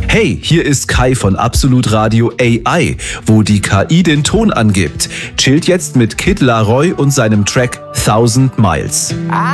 Hey, hier ist Kai von Absolut Radio AI, wo die KI den Ton angibt. Chillt jetzt mit Kid Laroi und seinem Track 1000 Miles.